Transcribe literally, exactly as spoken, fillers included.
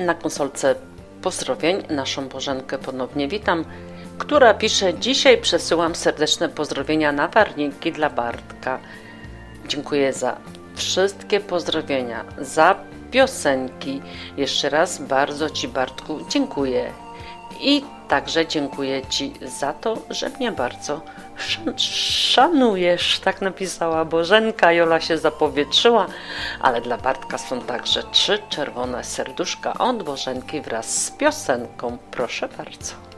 Na konsolce pozdrowień naszą Bożenkę ponownie witam, która pisze: dzisiaj przesyłam serdeczne pozdrowienia na warniki dla Bartka. Dziękuję za wszystkie pozdrowienia, za piosenki. Jeszcze raz bardzo Ci, Bartku, dziękuję. I także dziękuję Ci za to, że mnie bardzo szan szanujesz. Tak napisała Bożenka. Jola się zapowietrzyła, ale dla Bartka są także trzy czerwone serduszka od Bożenki wraz z piosenką. Proszę bardzo.